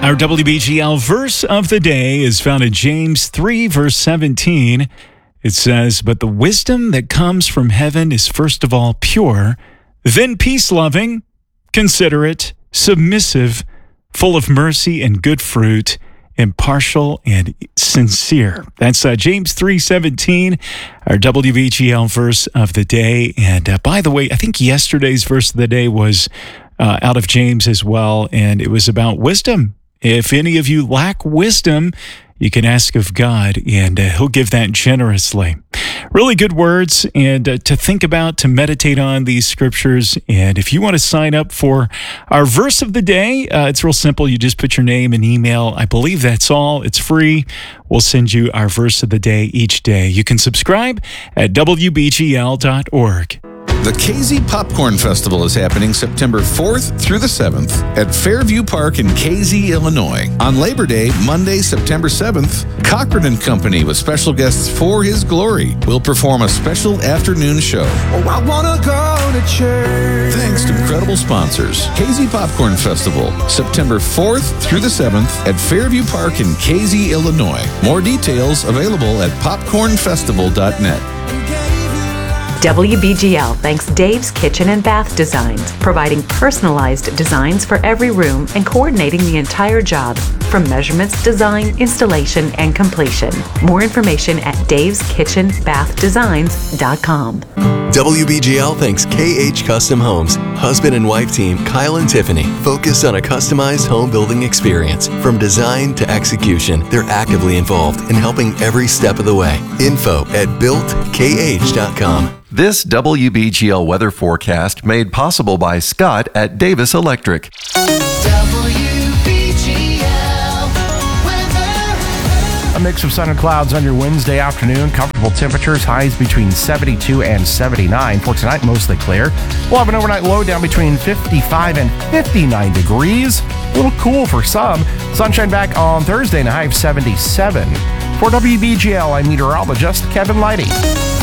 Our WBGL verse of the day is found in James 3, verse 17. It says, "But the wisdom that comes from heaven is first of all pure, then peace-loving, considerate, submissive, full of mercy and good fruit, impartial and sincere." That's James 3:17, our WBGL verse of the day. And by the way, I think yesterday's verse of the day was out of James as well, and it was about wisdom. If any of you lack wisdom, you can ask of God, and He'll give that generously. Really good words, and to think about, to meditate on these scriptures. And if you want to sign up for our verse of the day, it's real simple. You just put your name and email. I believe that's all. It's free. We'll send you our verse of the day each day. You can subscribe at WBGL.org. The KZ Popcorn Festival is happening September 4th through the 7th at Fairview Park in KZ, Illinois. On Labor Day, Monday, September 7th, Cochran & Company with special guests For His Glory will perform a special afternoon show. Oh, I wanna go to church. Thanks to incredible sponsors. KZ Popcorn Festival, September 4th through the 7th at Fairview Park in KZ, Illinois. More details available at popcornfestival.net. WBGL thanks Dave's Kitchen and Bath Designs, providing personalized designs for every room and coordinating the entire job, from measurements, design, installation, and completion. More information at daveskitchenbathdesigns.com. WBGL thanks KH Custom Homes. Husband and wife team Kyle and Tiffany focus on a customized home building experience. From design to execution, they're actively involved in helping every step of the way. Info at builtkh.com. This WBGL weather forecast made possible by Scott at Davis Electric. A mix of sun and clouds on your Wednesday afternoon. Comfortable temperatures, highs between 72 and 79. For tonight, mostly clear. We'll have an overnight low down between 55 and 59 degrees. A little cool for some. Sunshine back on Thursday and a high of 77. For WBGL, I'm meteorologist Kevin Leidy.